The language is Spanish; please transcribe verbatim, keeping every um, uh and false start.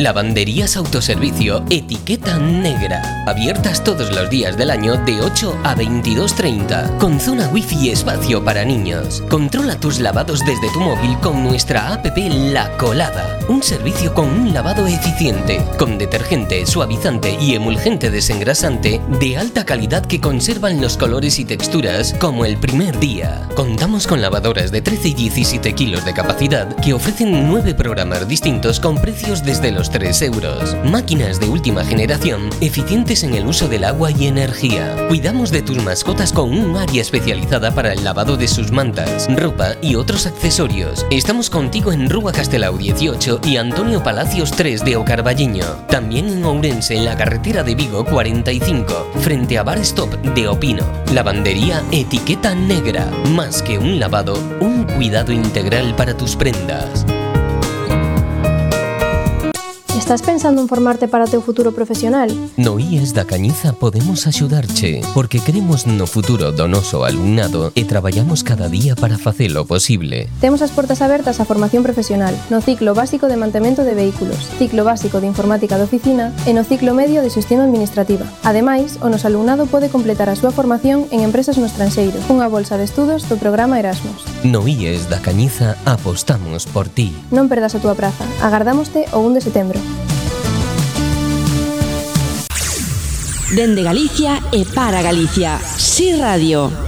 Lavanderías Autoservicio Etiqueta Negra. Abiertas todos los días del año de ocho a veintidós treinta. Con zona wifi y espacio para niños. Controla tus lavados desde tu móvil con nuestra app La Colada. Un servicio con un lavado eficiente. Con detergente, suavizante y emulgente desengrasante de alta calidad que conservan los colores y texturas como el primer día. Contamos con lavadoras de trece y diecisiete kilos de capacidad que ofrecen nueve programas distintos con precios desde los tres euros. Máquinas de última generación, eficientes en el uso del agua y energía. Cuidamos de tus mascotas con un área especializada para el lavado de sus mantas, ropa y otros accesorios. Estamos contigo en Rúa Castelao dieciocho y Antonio Palacios tres de Ocarballiño. También en Ourense, en la carretera de Vigo cuarenta y cinco, frente a Bar Stop de Opino. Lavandería Etiqueta Negra. Más que un lavado, un cuidado integral para tus prendas. Estás pensando en formarte para teu futuro profesional? No I E S da Cañiza podemos axudarche, porque queremos no futuro do noso alumnado e traballamos cada día para facelo posible. Temos as portas abertas á formación profesional no ciclo básico de mantemento de vehículos, ciclo básico de informática de oficina e no ciclo medio de xestión administrativa. Ademais, o noso alumnado pode completar a súa formación en empresas no estranxeiro, cunha bolsa de estudos do programa Erasmus. No I E S da Cañiza apostamos por ti. Non perdas a túa praza. Agardámoste o un de setembro. Dende Galicia e para Galicia. Si Radio.